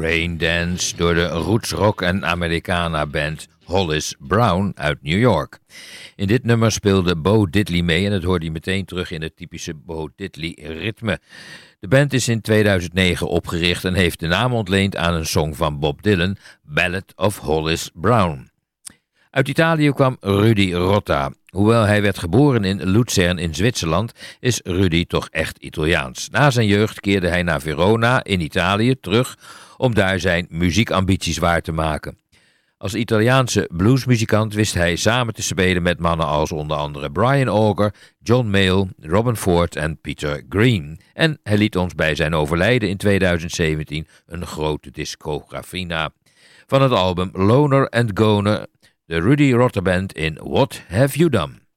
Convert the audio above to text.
Raindance door de rootsrock en Americana band Hollis Brown uit New York. In dit nummer speelde Bo Diddley mee en dat hoorde je meteen terug in het typische Bo Diddley ritme. De band is in 2009 opgericht en heeft de naam ontleend aan een song van Bob Dylan, Ballad of Hollis Brown. Uit Italië kwam Rudy Rota. Hoewel hij werd geboren in Luzern in Zwitserland, is Rudy toch echt Italiaans. Na zijn jeugd keerde hij naar Verona in Italië terug om daar zijn muziekambities waar te maken. Als Italiaanse bluesmuzikant wist hij samen te spelen met mannen als onder andere Brian Auger, John Mayall, Robin Ford en Peter Green. En hij liet ons bij zijn overlijden in 2017 een grote discografie na. Van het album Loner and Goner, de Rudy Rota Band in What Have You Done?